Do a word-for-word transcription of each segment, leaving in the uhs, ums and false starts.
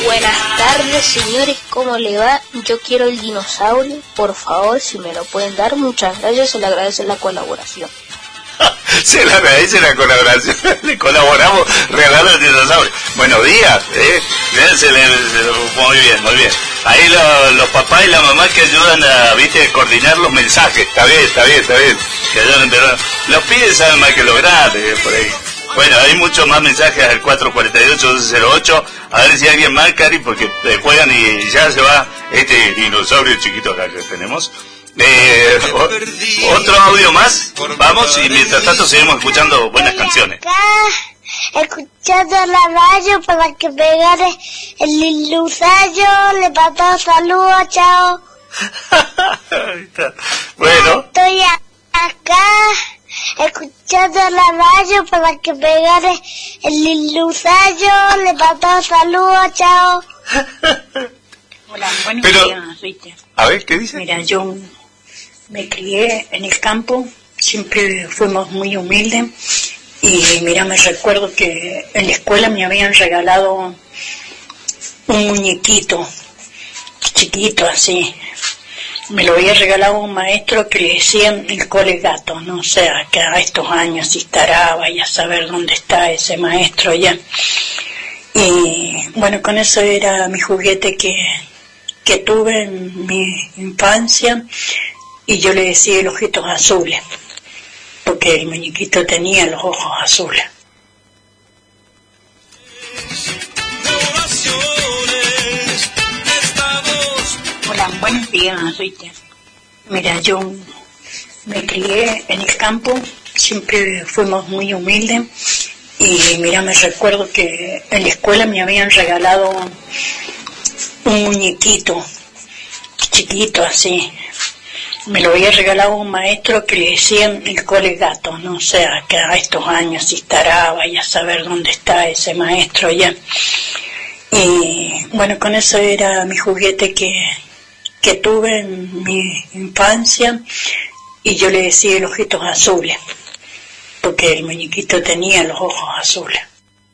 Buenas tardes, señores, ¿cómo le va? Yo quiero el dinosaurio, por favor, si me lo pueden dar, muchas gracias, se le agradece la colaboración. Se le agradece la colaboración, le colaboramos regalando el dinosaurio. Buenos días, ¿eh? Se le, se, muy bien, muy bien. Ahí lo, los papás y la mamá que ayudan a, viste, coordinar los mensajes, está bien, está bien, está bien. Que ayudan, pero los pibes saben más que los grandes, por ahí. Bueno, hay muchos más mensajes al cuatro cuatro ocho, doce cero ocho. A ver si alguien más, Cari, porque eh, juegan y ya se va este dinosaurio chiquito acá que tenemos. Eh, o, otro audio más, vamos, y mientras tanto seguimos escuchando buenas canciones. Acá, escuchando la radio para que me gane el ilusayo, le mando saludos, chao. Ahí está. Bueno. Estoy acá, escuchando la radio para que me gane el ilusayo, le mando saludos, chao. Hola, buenos Pero, días, Rita. A ver, ¿qué dice? Mira, yo me crié en el campo, siempre fuimos muy humildes y mira, me recuerdo que en la escuela me habían regalado un muñequito chiquito así. Me lo había regalado un maestro que le decían el cole gato, no sé, que a estos años si estará, vaya a saber dónde está ese maestro ya. Y bueno, con eso era mi juguete que, que tuve en mi infancia, y yo le decía los ojitos azules, porque el muñequito tenía los ojos azules. Hola, buenos días, Rita. Mira, yo me crié en el campo, siempre fuimos muy humildes, y mira, me recuerdo que en la escuela me habían regalado un muñequito chiquito así. Me lo había regalado un maestro que le decían el cole gato, no sé, que a estos años si estará, vaya a saber dónde está ese maestro ya. Y bueno, con eso era mi juguete que, que tuve en mi infancia, y yo le decía los ojitos azules, porque el muñequito tenía los ojos azules.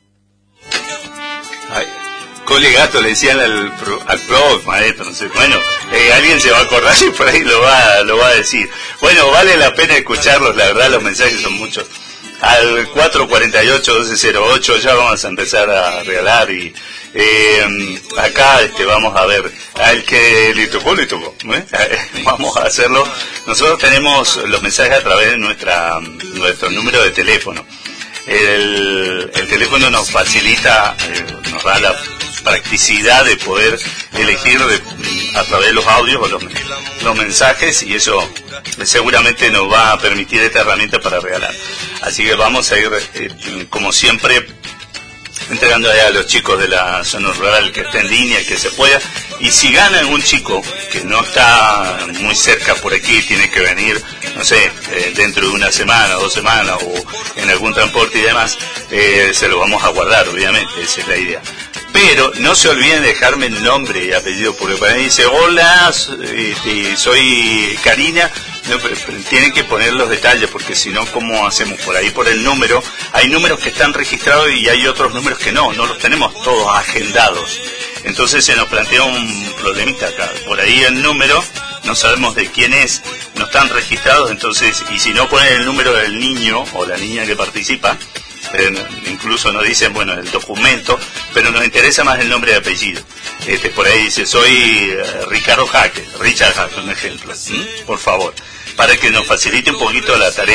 Ay, cole gato le decían al pro, al pro maestro, no sé. Bueno, eh, alguien se va a acordar y por ahí lo va, lo va a decir. Bueno, vale la pena escucharlos, la verdad los mensajes son muchos. Al cuatro cuatro ocho, doce cero ocho ya vamos a empezar a regalar, y eh, acá este vamos a ver al que le tocó, le tocó, ¿eh? Vamos a hacerlo. Nosotros tenemos los mensajes a través de nuestra nuestro número de teléfono. El, el teléfono nos facilita, eh, nos da la practicidad de poder elegir de, a través de los audios o los, los mensajes, y eso seguramente nos va a permitir esta herramienta para regalar. Así que vamos a ir, eh, como siempre, entregando a los chicos de la zona rural que esté en línea, que se pueda. Y si gana algún chico que no está muy cerca por aquí, tiene que venir, no sé, eh, dentro de una semana, dos semanas, o en algún transporte y demás, eh, se lo vamos a guardar, obviamente, esa es la idea. Pero no se olviden de dejarme el nombre y apellido, porque para mí dice, hola, este, soy Karina. No, pero, pero tienen que poner los detalles, porque si no, ¿cómo hacemos? Por ahí, por el número, hay números que están registrados y hay otros números que no, no los tenemos todos agendados. Entonces se nos plantea un problemita acá. Por ahí el número, no sabemos de quién es, no están registrados, entonces, y si no ponen el número del niño o la niña que participa, eh, incluso nos dicen, bueno, el documento, pero nos interesa más el nombre y apellido. Este, por ahí dice, soy uh, Ricardo Jaque, Richard Jaque, un ejemplo, ¿Mm? Por favor, para que nos facilite un poquito la tarea.